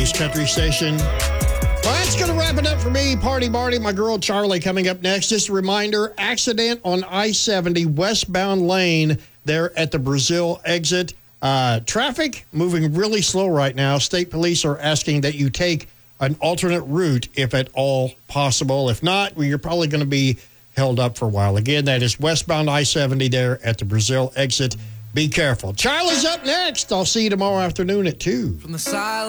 Marty's Country Station. Well, that's going to wrap it up for me, Party Marty. My girl Charlie coming up next. Just a reminder, accident on I-70 westbound lane there at the Brazil exit. Traffic moving really slow right now. State police are asking that you take an alternate route if at all possible. If not, well, you're probably going to be held up for a while. Again, that is westbound I-70 there at the Brazil exit. Be careful. Charlie's up next. I'll see you tomorrow afternoon at 2. From the silence.